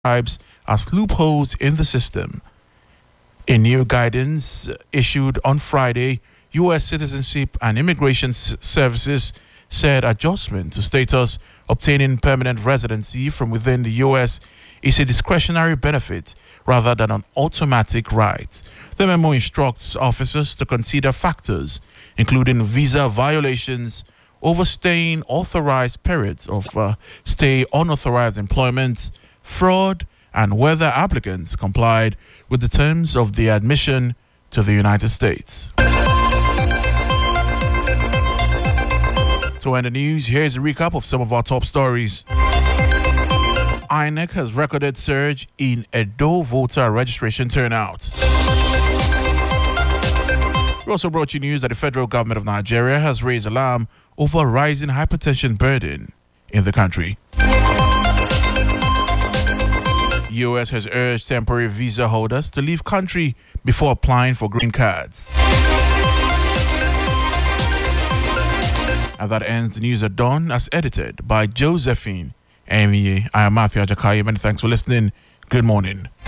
describes as loopholes in the system. In new guidance issued on Friday, U.S. Citizenship and Immigration Services said adjustment to status obtaining permanent residency from within the U.S. is a discretionary benefit rather than an automatic right. The memo instructs officers to consider factors including visa violations, overstaying authorized periods of stay, unauthorized employment, fraud, and whether applicants complied with the terms of their admission to the United States. To end the news, here's a recap of some of our top stories. INEC has recorded surge in Edo voter registration turnout. We also brought you news that the federal government of Nigeria has raised alarm over rising hypertension burden in the country. U.S. has urged temporary visa holders to leave country before applying for green cards. And that ends the news at dawn, as edited by Josephine Emiye. I am Matthew Ajakaye. Many thanks for listening. Good morning.